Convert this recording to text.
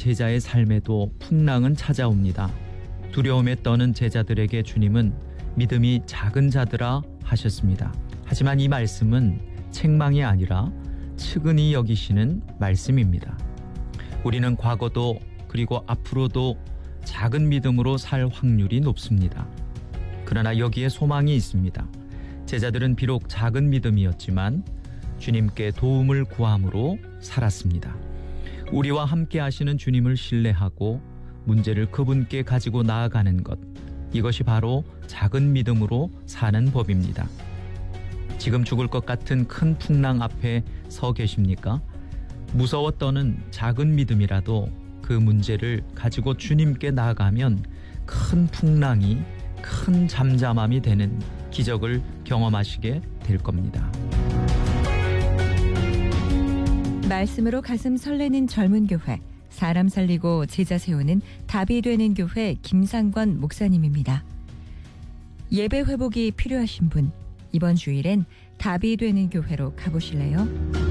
제자의 삶에도 풍랑은 찾아옵니다. 두려움에 떠는 제자들에게 주님은 믿음이 작은 자들아 하셨습니다. 하지만 이 말씀은 책망이 아니라 측은히 여기시는 말씀입니다. 우리는 과거도 그리고 앞으로도 작은 믿음으로 살 확률이 높습니다. 그러나 여기에 소망이 있습니다. 제자들은 비록 작은 믿음이었지만 주님께 도움을 구함으로 살았습니다. 우리와 함께 하시는 주님을 신뢰하고 문제를 그분께 가지고 나아가는 것, 이것이 바로 작은 믿음으로 사는 법입니다. 지금 죽을 것 같은 큰 풍랑 앞에 서 계십니까? 무서워 떠는 작은 믿음이라도 그 문제를 가지고 주님께 나아가면 큰 풍랑이 큰 잠잠함이 되는 기적을 경험하시게 될 겁니다. 말씀으로 가슴 설레는 젊은 교회, 사람 살리고 제자 세우는 답이 되는 교회 김상권 목사님입니다. 예배 회복이 필요하신 분, 이번 주일엔 답이 되는 교회로 가보실래요?